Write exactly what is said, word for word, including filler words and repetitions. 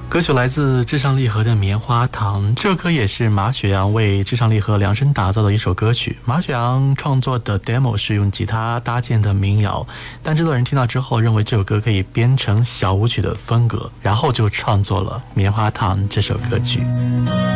歌曲来自至上励合的《棉花糖》，这首歌也是马雪阳为至上励合量身打造的一首歌曲。马雪阳创作的 demo 是用吉他搭建的民谣，但制作人听到之后认为这首歌可以编成小舞曲的风格，然后就创作了《棉花糖》这首歌曲。